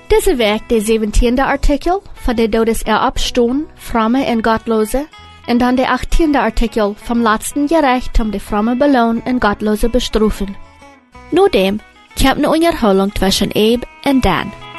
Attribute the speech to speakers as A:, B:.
A: Diese Week der 17e Artikel von der Todeserabstund, Fromme und Gottlose, und dann der 18. Artikel vom letzten Gericht um die Fromme belohnen und Gottlose bestrufen. Nur dem kommt eine Unterhaltung zwischen Abe und Dan.